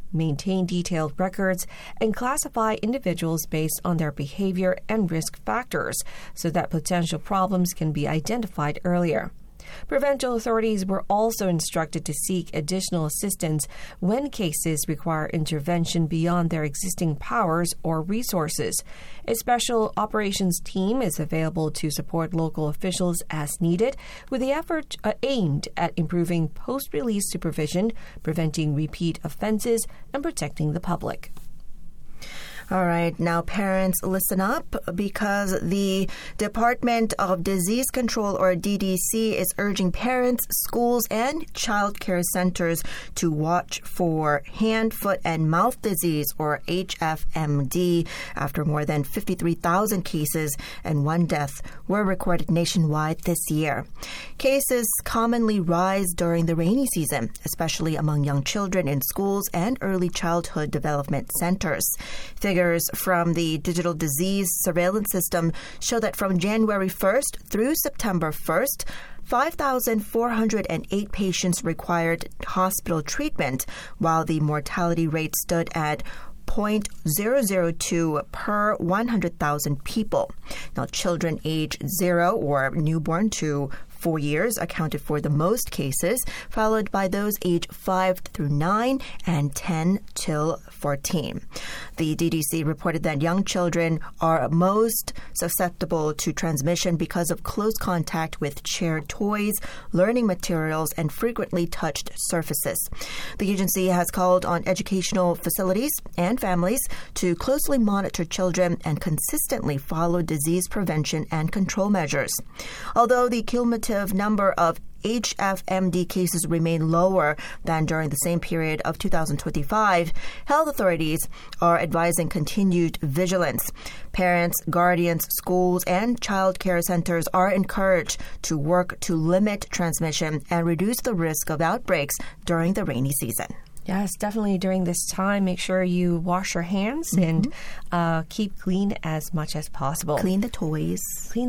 maintain detailed records, and classify individuals based on their behavior and risk factors so that potential problems can be identified earlier. Provincial authorities were also instructed to seek additional assistance when cases require intervention beyond their existing powers or resources. A special operations team is available to support local officials as needed, with the effort aimed at improving post-release supervision, preventing repeat offenses, and protecting the public. All right. Now, parents, listen up because the Department of Disease Control, or DDC, is urging parents, schools, and child care centers to watch for hand, foot, and mouth disease, or HFMD, after more than 53,000 cases and one death were recorded nationwide this year. Cases commonly rise during the rainy season, especially among young children in schools and early childhood development centers. Figures from the Digital Disease Surveillance System show that from January 1st through September 1st, 5,408 patients required hospital treatment, while the mortality rate stood at 0.002 per 100,000 people. Now, children aged 0 or newborn to 4 years accounted for the most cases, followed by those aged 5 through 9 and 10 till 14. The DDC reported that young children are most susceptible to transmission because of close contact with shared toys, learning materials, and frequently touched surfaces. The agency has called on educational facilities and families to closely monitor children and consistently follow disease prevention and control measures. Although the cumulative number of HFMD cases remain lower than during the same period of 2025, health authorities are advising continued vigilance. Parents, guardians, schools, and child care centers are encouraged to work to limit transmission and reduce the risk of outbreaks during the rainy season. Yes, definitely during this time, make sure you wash your hands and keep clean as much as possible. Clean the toys.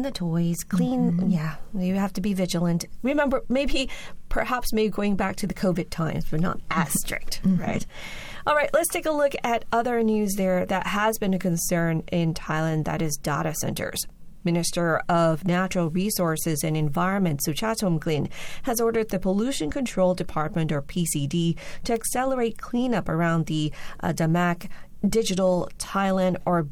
Yeah, you have to be vigilant. Remember, perhaps going back to the COVID times, but not as strict, right? All right, let's take a look at other news there that has been a concern in Thailand, that is data centers. Minister of Natural Resources and Environment, Suchatomklin, has ordered the Pollution Control Department, or PCD, to accelerate cleanup around the Damak Digital Thailand, or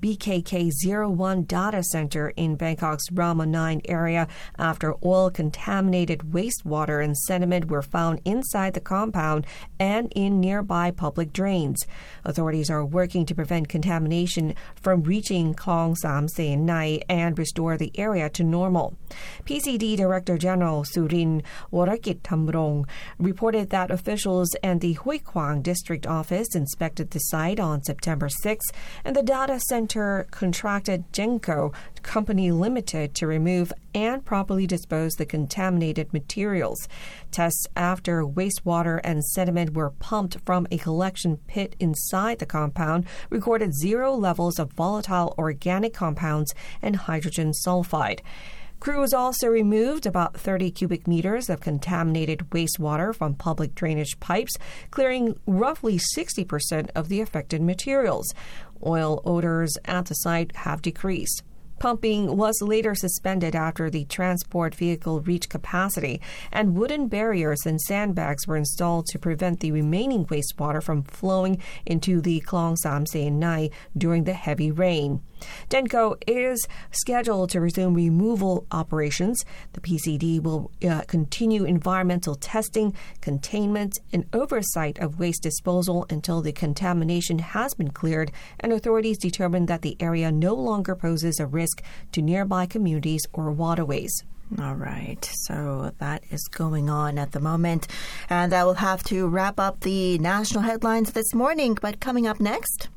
BKK01 data center in Bangkok's Rama 9 area after oil-contaminated wastewater and sediment were found inside the compound and in nearby public drains. Authorities are working to prevent contamination from reaching Klong Sam Sen Nai and restore the area to normal. PCD Director General Surin Warakit Thamrong reported that officials and the Hoi Kwang District Office inspected the site on September 6, and the data center contracted Genco Company Limited to remove and properly dispose the contaminated materials. Tests after wastewater and sediment were pumped from a collection pit inside the compound recorded 0 levels of volatile organic compounds and hydrogen sulfide. Crews also removed about 30 cubic meters of contaminated wastewater from public drainage pipes, clearing roughly 60% of the affected materials. Oil odors at the site have decreased. Pumping was later suspended after the transport vehicle reached capacity, and wooden barriers and sandbags were installed to prevent the remaining wastewater from flowing into the Klong Sam Sen Nai during the heavy rain. Genco is scheduled to resume removal operations. The PCD will continue environmental testing, containment, and oversight of waste disposal until the contamination has been cleared and authorities determine that the area no longer poses a risk to nearby communities or waterways. All right, so that is going on at the moment. And that will have to wrap up the national headlines this morning. But coming up next,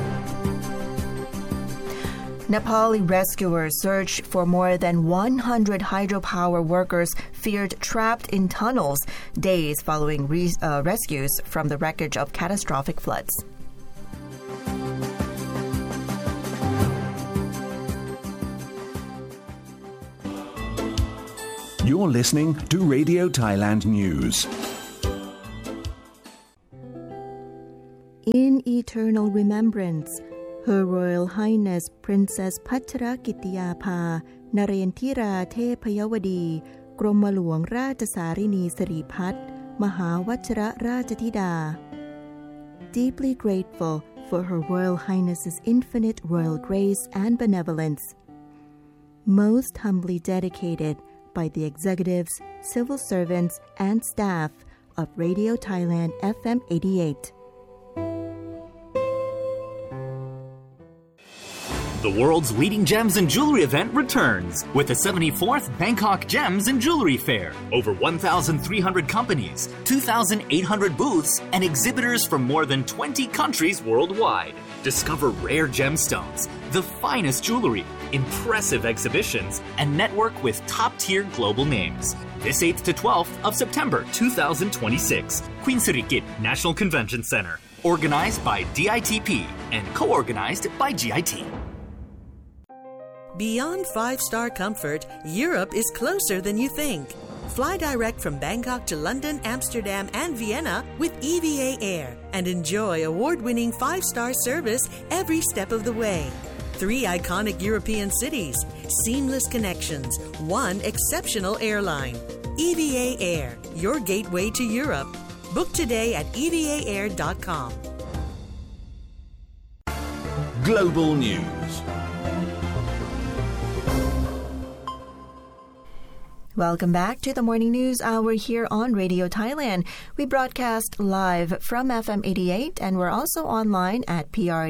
Nepali rescuers search for more than 100 hydropower workers feared trapped in tunnels days following rescues from the wreckage of catastrophic floods. You're listening to Radio Thailand News. In eternal remembrance, Her Royal Highness Princess Pachrakitiyapha Narendra Thepayawadi กรมหลวงราชสารินีสิริพัฒน์มหาวชิรราชธิดา Deeply grateful for Her Royal Highness's infinite royal grace and benevolence. Most humbly dedicated by the executives, civil servants, and staff of Radio Thailand FM 88. The world's leading gems and jewelry event returns with the 74th Bangkok Gems and Jewelry Fair. Over 1,300 companies, 2,800 booths, and exhibitors from more than 20 countries worldwide. Discover rare gemstones, the finest jewelry, impressive exhibitions, and network with top-tier global names. This 8th to 12th of September 2026, Queen Sirikit National Convention Center. Organized by DITP and co-organized by GIT. Beyond five-star comfort, Europe is closer than you think. Fly direct from Bangkok to London, Amsterdam, and Vienna with EVA Air and enjoy award-winning five-star service every step of the way. 3 iconic European cities, seamless connections, one exceptional airline. EVA Air, your gateway to Europe. Book today at evaair.com. Global News. Welcome back to the Morning News Hour here on Radio Thailand. We broadcast live from FM 88 and we're also online at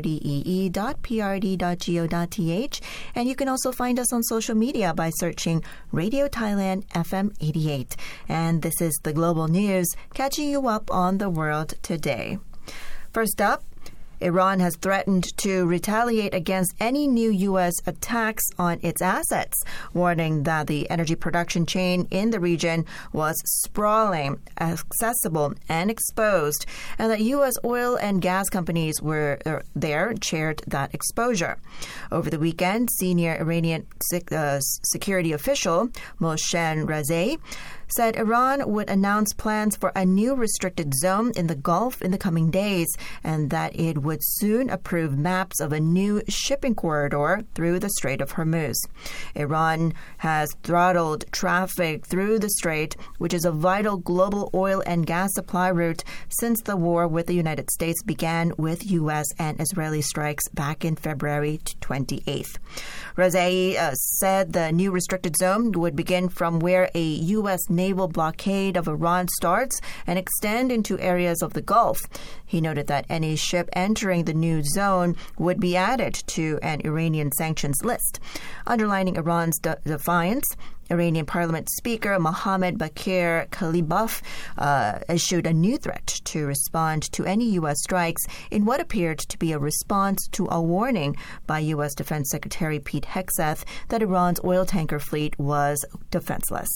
prdee.prd.go.th, and you can also find us on social media by searching Radio Thailand FM 88. And this is the Global News, catching you up on the world today. First up, Iran has threatened to retaliate against any new U.S. attacks on its assets, warning that the energy production chain in the region was sprawling, accessible, and exposed, and that U.S. oil and gas companies were there shared that exposure. Over the weekend, senior Iranian security official Mohsen Razei said Iran would announce plans for a new restricted zone in the Gulf in the coming days and that it would soon approve maps of a new shipping corridor through the Strait of Hormuz. Iran has throttled traffic through the strait, which is a vital global oil and gas supply route, since the war with the United States began with U.S. and Israeli strikes back in February 28th. Razei said the new restricted zone would begin from where a U.S. naval blockade of Iran starts and extend into areas of the Gulf. He noted that any ship entering the new zone would be added to an Iranian sanctions list. Underlining Iran's defiance, Iranian Parliament Speaker Mohammad Bakir Kalibaf issued a new threat to respond to any U.S. strikes in what appeared to be a response to a warning by U.S. Defense Secretary Pete Hegseth that Iran's oil tanker fleet was defenseless.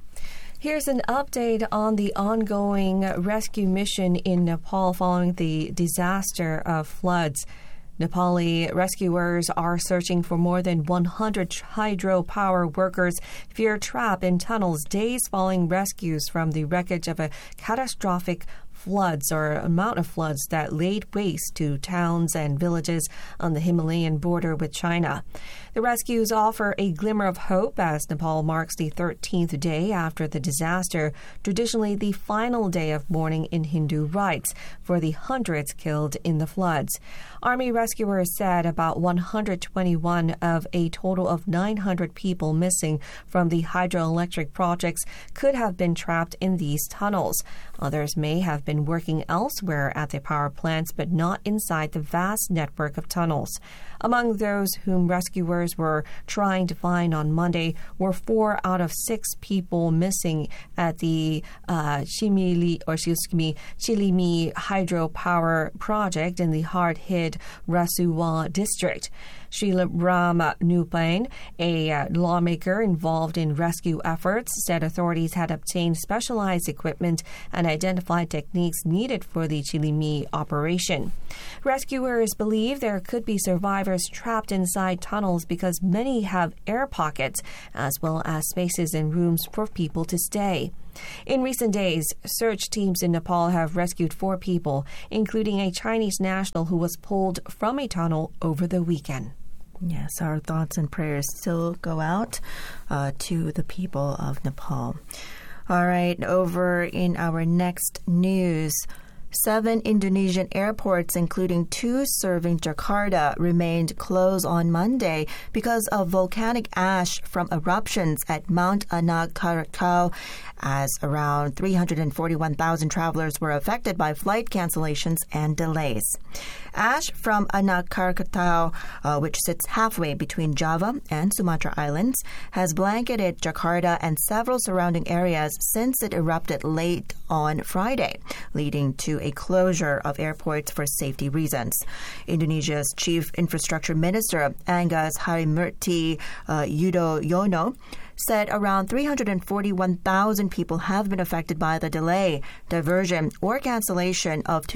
Here's an update on the ongoing rescue mission in Nepal following the disaster of floods. Nepali rescuers are searching for more than 100 hydropower workers fear trapped in tunnels days following rescues from the wreckage of a catastrophic floods or amount of floods that laid waste to towns and villages on the Himalayan border with China. The rescues offer a glimmer of hope as Nepal marks the 13th day after the disaster, traditionally the final day of mourning in Hindu rites for the hundreds killed in the floods. Army rescuers said about 121 of a total of 900 people missing from the hydroelectric projects could have been trapped in these tunnels. Others may have been working elsewhere at the power plants, but not inside the vast network of tunnels. Among those whom rescuers were trying to find on Monday were 4 out of 6 people missing at the Chilimi hydropower project in the hard-hit Rasuwa district. Sriram Nupain, a lawmaker involved in rescue efforts, said authorities had obtained specialized equipment and identified techniques needed for the Chilimi operation. Rescuers believe there could be survivors trapped inside tunnels because many have air pockets as well as spaces and rooms for people to stay. In recent days, search teams in Nepal have rescued 4 people, including a Chinese national who was pulled from a tunnel over the weekend. Yes, our thoughts and prayers still go out to the people of Nepal. All right, over in our next news, 7 Indonesian airports, including 2 serving Jakarta, remained closed on Monday because of volcanic ash from eruptions at Mount Anak Krakatau, as around 341,000 travelers were affected by flight cancellations and delays. Ash from Anak Krakatau, which sits halfway between Java and Sumatra Islands, has blanketed Jakarta and several surrounding areas since it erupted late on Friday, leading to a closure of airports for safety reasons. Indonesia's Chief Infrastructure Minister, Angas Harimurti Yudhoyono, said around 341,000 people have been affected by the delay, diversion, or cancellation of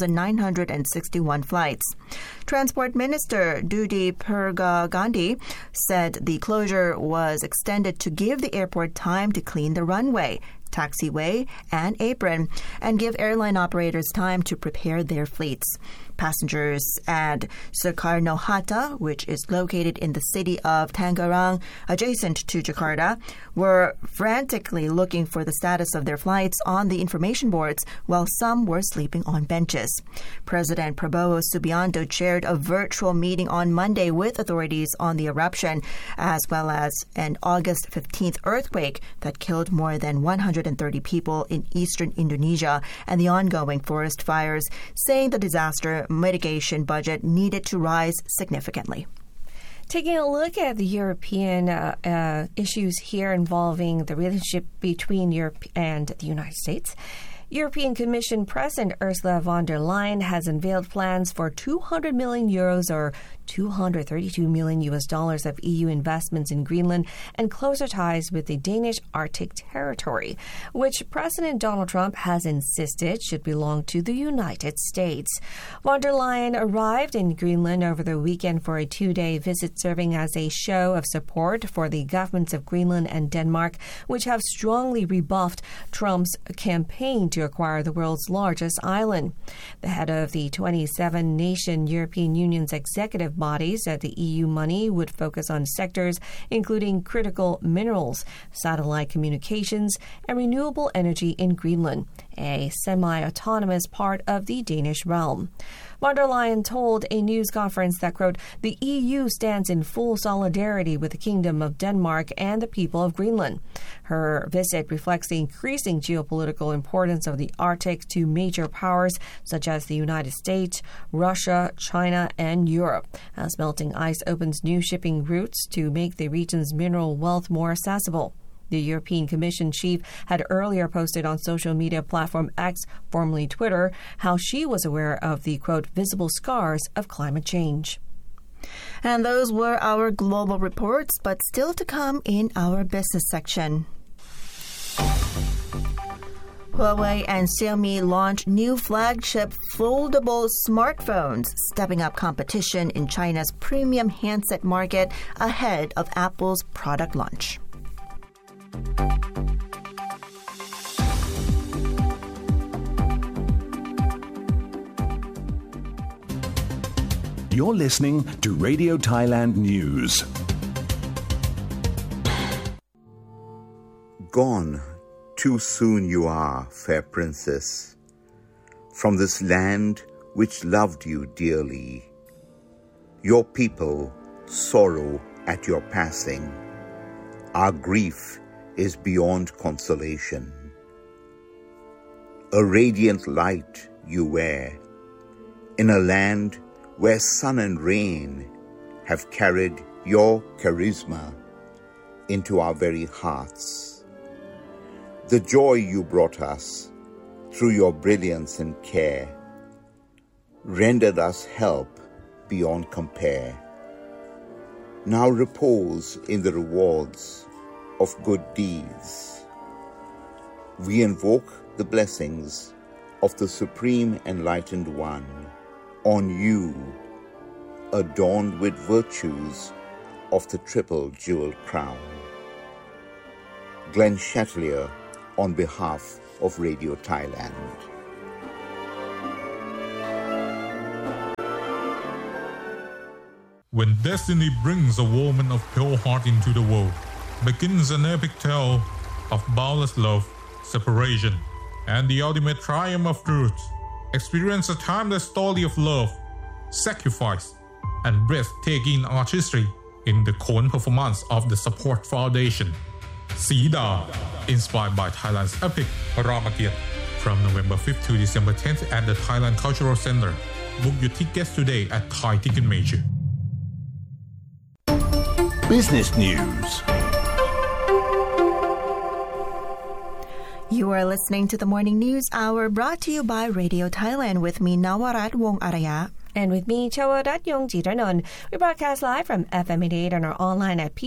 2,961 flights. Transport Minister Dudi Purga Gandhi said the closure was extended to give the airport time to clean the runway, taxiway, and apron, and give airline operators time to prepare their fleets. Passengers at Soekarno-Hatta, which is located in the city of Tangerang, adjacent to Jakarta, were frantically looking for the status of their flights on the information boards, while some were sleeping on benches. President Prabowo Subianto chaired a virtual meeting on Monday with authorities on the eruption, as well as an August 15th earthquake that killed more than 130 people in eastern Indonesia and the ongoing forest fires, saying the disaster mitigation budget needed to rise significantly. Taking a look at the European issues here involving the relationship between Europe and the United States, European Commission President Ursula von der Leyen has unveiled plans for 200 million euros or $232 million of EU investments in Greenland and closer ties with the Danish Arctic territory, which President Donald Trump has insisted should belong to the United States. Von der Leyen arrived in Greenland over the weekend for a 2-day visit, serving as a show of support for the governments of Greenland and Denmark, which have strongly rebuffed Trump's campaign to acquire the world's largest island. The head of the 27-nation European Union's executive body said the EU money would focus on sectors including critical minerals, satellite communications, and renewable energy in Greenland, a semi-autonomous part of the Danish realm. Von der Leyen told a news conference that, quote, the EU stands in full solidarity with the Kingdom of Denmark and the people of Greenland. Her visit reflects the increasing geopolitical importance of the Arctic to major powers such as the United States, Russia, China, and Europe, as melting ice opens new shipping routes to make the region's mineral wealth more accessible. The European Commission chief had earlier posted on social media platform X, formerly Twitter, how she was aware of the, quote, visible scars of climate change. And those were our global reports, but still to come in our business section. Huawei and Xiaomi launched new flagship foldable smartphones, stepping up competition in China's premium handset market ahead of Apple's product launch. You're listening to Radio Thailand News. Gone, too soon you are, fair princess, from this land which loved you dearly. Your people sorrow at your passing. Our grief is beyond consolation. A radiant light you wear, in a land where sun and rain have carried your charisma into our very hearts. The joy you brought us through your brilliance and care rendered us help beyond compare. Now repose in the rewards of good deeds. We invoke the blessings of the Supreme Enlightened One on you, adorned with virtues of the triple jeweled crown. Glen Chatelier on behalf of Radio Thailand. When destiny brings a woman of pure heart into the world, begins an epic tale of boundless love, separation, and the ultimate triumph of truth. Experience a timeless story of love, sacrifice, and breathtaking artistry in the Khon performance of the Support Foundation. Sida, inspired by Thailand's epic Ramakiat, from November 5th to December 10th at the Thailand Cultural Center. Book your tickets today at Thai Ticket Major. Business News. You are listening to the Morning News Hour brought to you by Radio Thailand with me, Nawarat Wong-Araya. And with me, Chawarat Yongjitranon. We broadcast live from FM 88 and are online at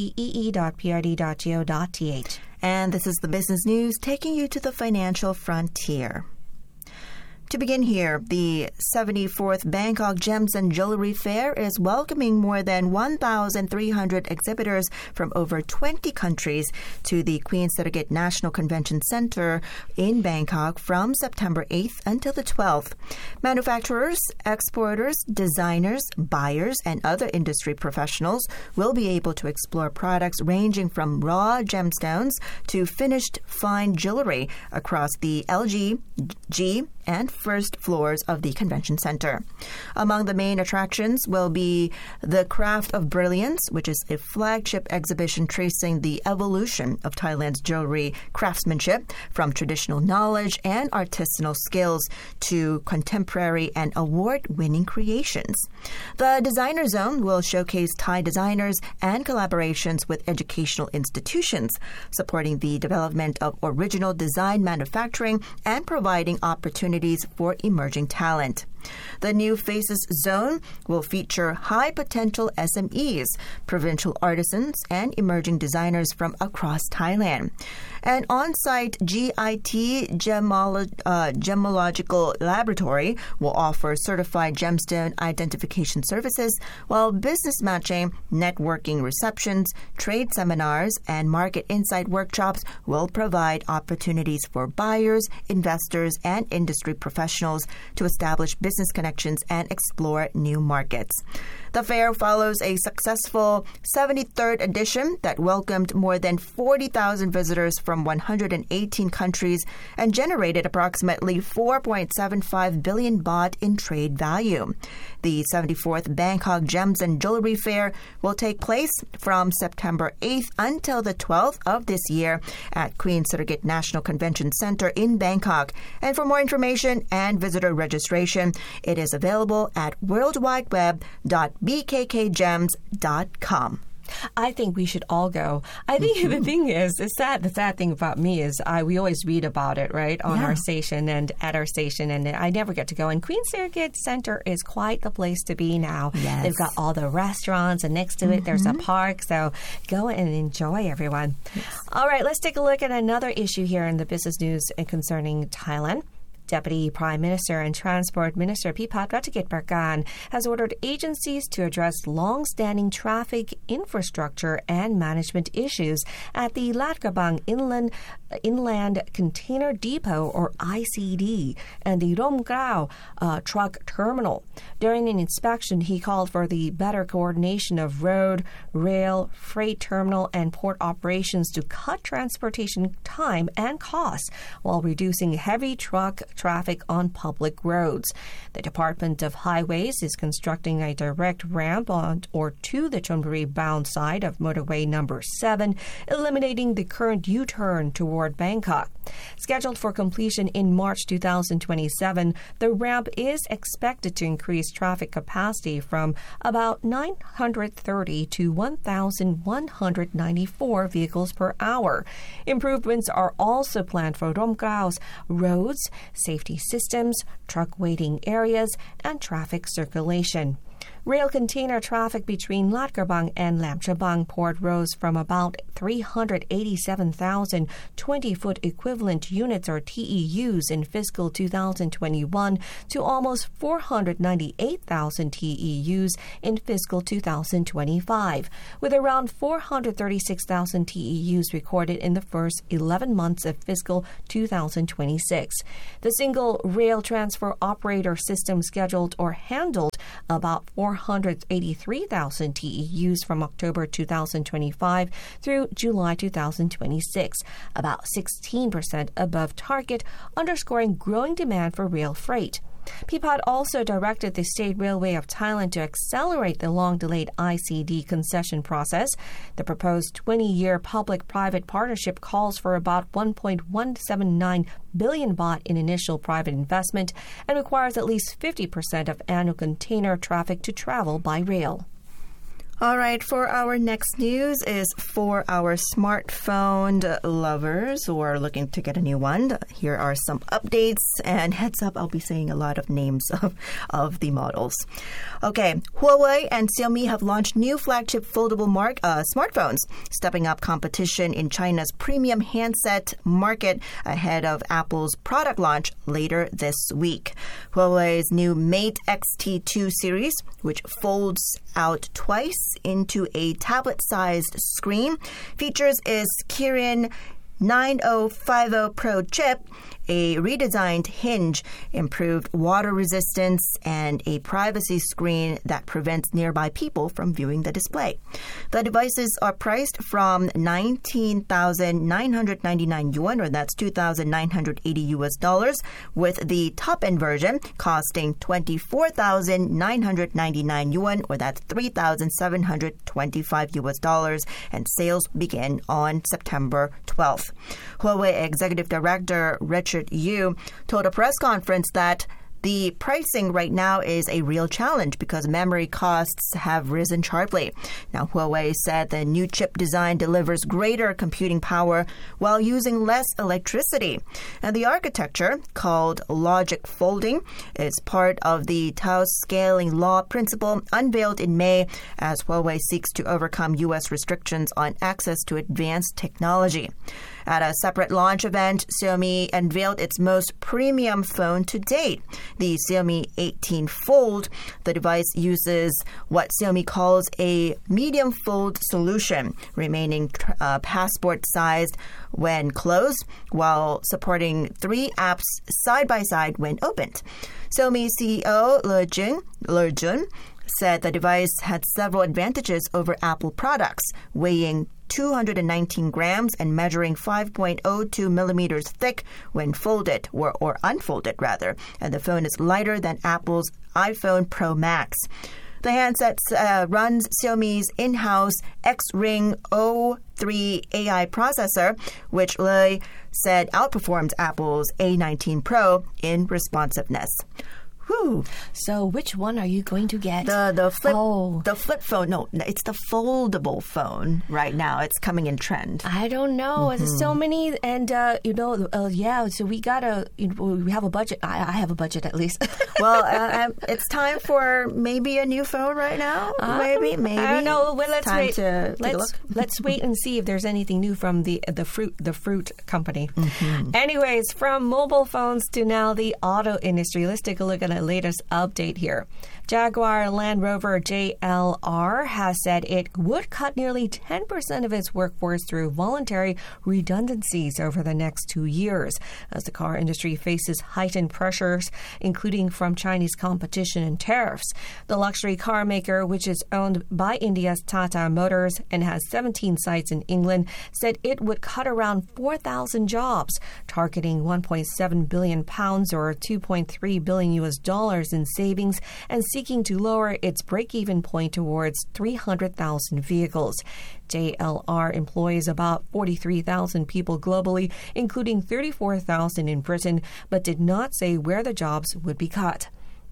prdee.prd.go.th. And this is the business news taking you to the financial frontier. To begin here, the 74th Bangkok Gems and Jewelry Fair is welcoming more than 1,300 exhibitors from over 20 countries to the Queen Sirikit National Convention Center in Bangkok from September 8th until the 12th. Manufacturers, exporters, designers, buyers, and other industry professionals will be able to explore products ranging from raw gemstones to finished fine jewelry across the LG, G, and first floors of the convention center. Among the main attractions will be the Craft of Brilliance, which is a flagship exhibition tracing the evolution of Thailand's jewelry craftsmanship from traditional knowledge and artisanal skills to contemporary and award-winning creations. The Designer Zone will showcase Thai designers and collaborations with educational institutions, supporting the development of original design manufacturing and providing opportunities for emerging talent. The New Faces Zone will feature high-potential SMEs, provincial artisans, and emerging designers from across Thailand. An on-site GIT Gemological Laboratory will offer certified gemstone identification services, while business matching, networking receptions, trade seminars, and market insight workshops will provide opportunities for buyers, investors, and industry professionals to establish business connections and explore new markets. The fair follows a successful 73rd edition that welcomed more than 40,000 visitors from 118 countries and generated approximately 4.75 billion baht in trade value. The 74th Bangkok Gems and Jewelry Fair will take place from September 8th until the 12th of this year at Queen Sirikit National Convention Center in Bangkok. And for more information and visitor registration, it is available at worldwideweb.bkkgems.com. I think we should all go. I think the thing is, the sad thing about me is we always read about it, right, on our station and at our station, and I never get to go. And Queen Sirikit Center is quite the place to be now. Yes. They've got all the restaurants, and next to it there's a park, so go and enjoy, everyone. Yes. All right, let's take a look at another issue here in the business news concerning Thailand. Deputy Prime Minister and Transport Minister Pipat Ratchakitprakarn has ordered agencies to address long-standing traffic infrastructure and management issues at the Lat Krabang Inland Container Depot, or ICD, and the Rom Krao Truck Terminal. During an inspection, he called for the better coordination of road, rail, freight terminal, and port operations to cut transportation time and costs while reducing heavy truck traffic on public roads. The Department of Highways is constructing a direct ramp on or to the Chonburi bound side of motorway number 7, eliminating the current U-turn toward Bangkok. Scheduled for completion in March 2027, the ramp is expected to increase traffic capacity from about 930 to 1,194 vehicles per hour. Improvements are also planned for Rom Krao's roads, safety systems, truck waiting areas, and traffic circulation. Rail container traffic between Lat Krabang and Lam Chabang port rose from about 387,000 20-foot equivalent units or TEUs in fiscal 2021 to almost 498,000 TEUs in fiscal 2025, with around 436,000 TEUs recorded in the first 11 months of fiscal 2026. The single rail transfer operator system scheduled or handled about 483,000 TEUs from October 2025 through July 2026, about 16% above target, underscoring growing demand for rail freight. PPAD also directed the State Railway of Thailand to accelerate the long-delayed ICD concession process. The proposed 20-year public-private partnership calls for about 1.179 billion baht in initial private investment and requires at least 50% of annual container traffic to travel by rail. All right, for our next news is for our smartphone lovers who are looking to get a new one. Here are some updates, and heads up, I'll be saying a lot of names of the models. Okay, Huawei and Xiaomi have launched new flagship foldable smartphones, stepping up competition in China's premium handset market ahead of Apple's product launch later this week. Huawei's new Mate X-T2 series, which folds out twice into a tablet-sized screen, features its Kirin 9050 Pro chip, a redesigned hinge, improved water resistance, and a privacy screen that prevents nearby people from viewing the display. The devices are priced from 19,999 yuan, or that's $2,980, with the top-end version costing 24,999 yuan, or that's $3,725, and sales begin on September 12th. Huawei Executive Director Richard Yu told a press conference that the pricing right now is a real challenge because memory costs have risen sharply. Now, Huawei said the new chip design delivers greater computing power while using less electricity. And the architecture, called logic folding, is part of the Tao's scaling law principle unveiled in May as Huawei seeks to overcome U.S. restrictions on access to advanced technology. At a separate launch event, Xiaomi unveiled its most premium phone to date, the Xiaomi 18 Fold. The device uses what Xiaomi calls a medium fold solution, remaining passport-sized when closed, while supporting 3 apps side by side when opened. Xiaomi CEO Le Jun said the device had several advantages over Apple products, weighing 219 grams and measuring 5.02 millimeters thick when folded, or unfolded rather, and the phone is lighter than Apple's iPhone Pro Max. The handset runs Xiaomi's in-house X-Ring O3 AI processor, which Le said outperforms Apple's A19 Pro in responsiveness. Whew. So which one are you going to get? The flip phone. No, it's the foldable phone right now. It's coming in trend. I don't know. Mm-hmm. There's so many, and yeah. So we gotta. We have a budget. I have a budget at least. Well, it's time for maybe a new phone right now. Maybe. I don't know. Well, let's wait. Let's wait and see if there's anything new from the fruit company. Mm-hmm. Anyways, from mobile phones to now the auto industry. Let's take a look at the latest update here. Jaguar Land Rover JLR has said it would cut nearly 10% of its workforce through voluntary redundancies over the next 2 years as the car industry faces heightened pressures, including from Chinese competition and tariffs. The luxury car maker, which is owned by India's Tata Motors and has 17 sites in England, said it would cut around 4,000 jobs, targeting £1.7 billion or $2.3 billion in savings and seeking to lower its break-even point towards 300,000 vehicles. JLR employs about 43,000 people globally, including 34,000 in Britain, but did not say where the jobs would be cut.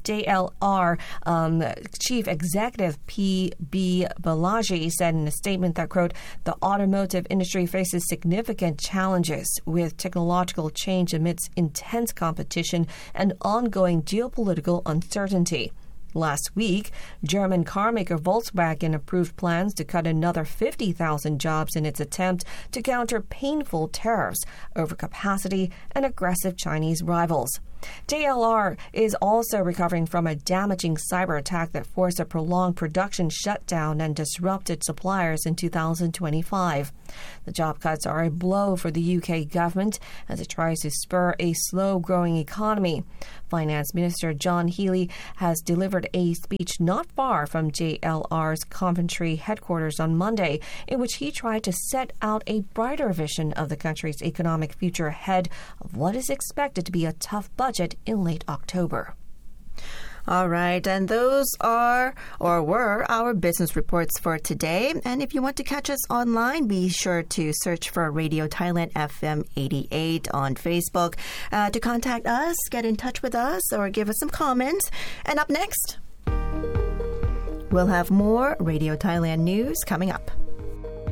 JLR Chief Executive P.B. Balaji said in a statement that, quote, the automotive industry faces significant challenges with technological change amidst intense competition and ongoing geopolitical uncertainty. Last week, German carmaker Volkswagen approved plans to cut another 50,000 jobs in its attempt to counter painful tariffs, overcapacity, and aggressive Chinese rivals. JLR is also recovering from a damaging cyber attack that forced a prolonged production shutdown and disrupted suppliers in 2025. The job cuts are a blow for the UK government as it tries to spur a slow-growing economy. Finance Minister John Healey has delivered a speech not far from JLR's Coventry headquarters on Monday, in which he tried to set out a brighter vision of the country's economic future ahead of what is expected to be a tough budget in late October. All right, and those are or were our business reports for today. And if you want to catch us online, be sure to search for Radio Thailand FM 88 on Facebook to contact us, get in touch with us, or give us some comments. And up next, we'll have more Radio Thailand news coming up.